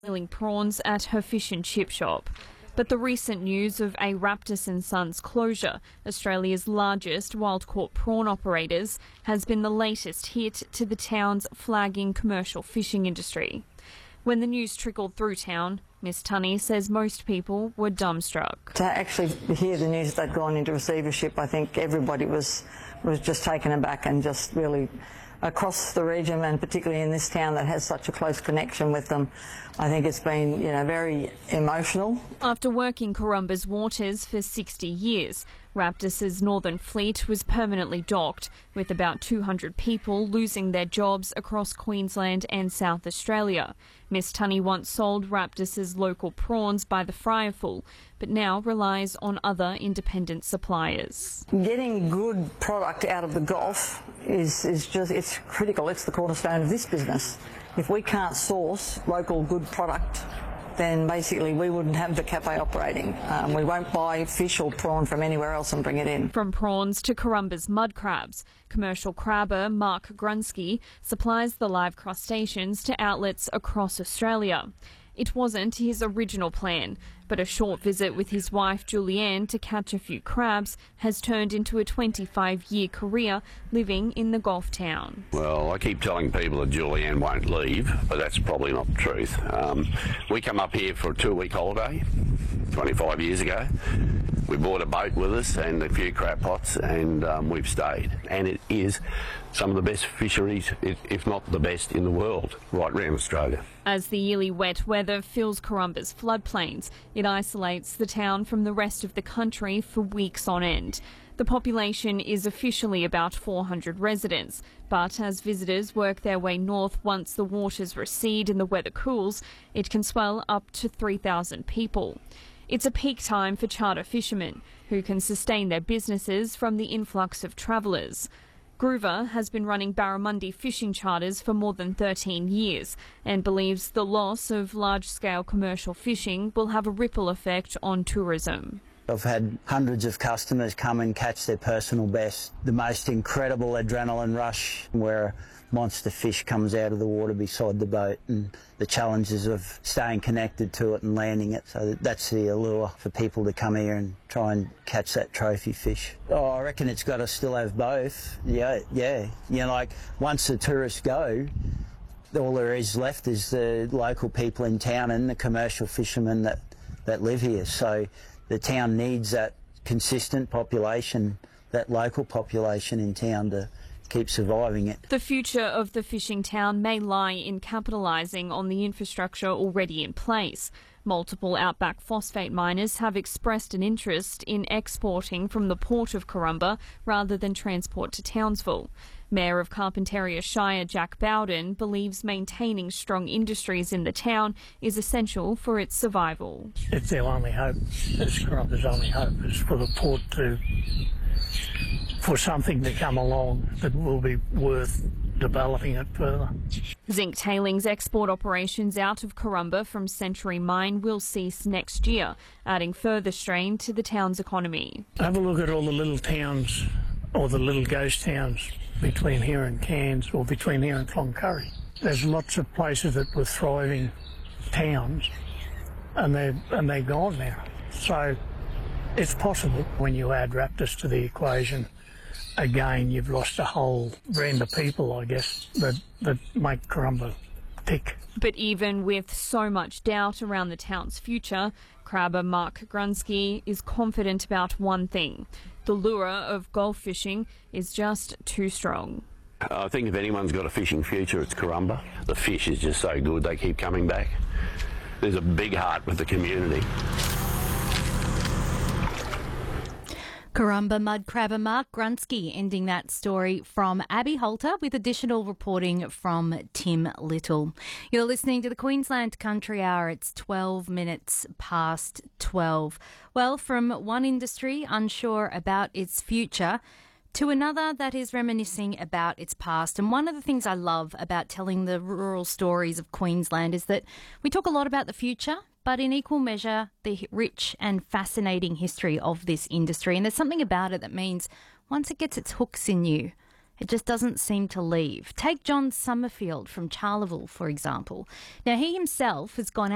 selling prawns at her fish and chip shop. But the recent news of a Raptis and Sons closure, Australia's largest wild-caught prawn operators, has been the latest hit to the town's flagging commercial fishing industry. When the news trickled through town, Miss Tunney says most people were dumbstruck. To actually hear the news they'd gone into receivership, I think everybody was just taken aback, and just really across the region, and particularly in this town that has such a close connection with them, I think it's been, very emotional. After working Corumba's waters for 60 years, Raptis's Northern Fleet was permanently docked, with about 200 people losing their jobs across Queensland and South Australia. Miss Tunney once sold Raptis's local prawns by the fryerful, but now relies on other independent suppliers. Getting good product out of the Gulf is it's critical. It's the cornerstone of this business. If we can't source local good product, then basically we wouldn't have the cafe operating. We won't buy fish or prawn from anywhere else and bring it in. From prawns to Corumba's mud crabs, commercial crabber Mark Grunsky supplies the live crustaceans to outlets across Australia. It wasn't his original plan, but a short visit with his wife Julianne to catch a few crabs has turned into a 25-year career living in the Gulf town. Well, I keep telling people that Julianne won't leave, but that's probably not the truth. We come up here for a 2-week holiday 25 years ago. We brought a boat with us and a few crab pots, and we've stayed. And it is some of the best fisheries, if not the best, in the world, right around Australia. As the yearly wet weather fills Corumba's floodplains, it isolates the town from the rest of the country for weeks on end. The population is officially about 400 residents, but as visitors work their way north once the waters recede and the weather cools, it can swell up to 3,000 people. It's a peak time for charter fishermen, who can sustain their businesses from the influx of travellers. Groover has been running barramundi fishing charters for more than 13 years and believes the loss of large-scale commercial fishing will have a ripple effect on tourism. I've had hundreds of customers come and catch their personal best. The most incredible adrenaline rush where a monster fish comes out of the water beside the boat, and the challenges of staying connected to it and landing it. So that's the allure for people to come here and try and catch that trophy fish. Oh, I reckon it's got to still have both. Yeah. Like once the tourists go, all there is left is the local people in town and the commercial fishermen that live here. So the town needs that consistent population, that local population in town to keep surviving it. The future of the fishing town may lie in capitalising on the infrastructure already in place. Multiple outback phosphate miners have expressed an interest in exporting from the port of Corumba rather than transport to Townsville. Mayor of Carpentaria Shire Jack Bowden believes maintaining strong industries in the town is essential for its survival. It's their only hope. It's Corumba's only hope is for the port for something to come along that will be worth developing it further. Zinc tailings export operations out of Corumba from Century Mine will cease next year, adding further strain to the town's economy. Have a look at all the little towns, or the little ghost towns between here and Cairns, or between here and Cloncurry. There's lots of places that were thriving towns, and they're gone now. So it's possible when you add Raptis to the equation. Again, you've lost a whole brand of people, I guess, that make Corumba tick. But even with so much doubt around the town's future, crabber Mark Grunsky is confident about one thing. The lure of Gulf fishing is just too strong. I think if anyone's got a fishing future, it's Corumba. The fish is just so good, they keep coming back. There's a big heart with the community. Corumba mud crabber Mark Grunsky ending that story from Abby Holter with additional reporting from Tim Little. You're listening to the Queensland Country Hour. It's 12 minutes past 12. Well, from one industry unsure about its future to another that is reminiscing about its past. And one of the things I love about telling the rural stories of Queensland is that we talk a lot about the future, but in equal measure, the rich and fascinating history of this industry. And there's something about it that means once it gets its hooks in you, it just doesn't seem to leave. Take John Summerfield from Charleville, for example. Now, he himself has gone out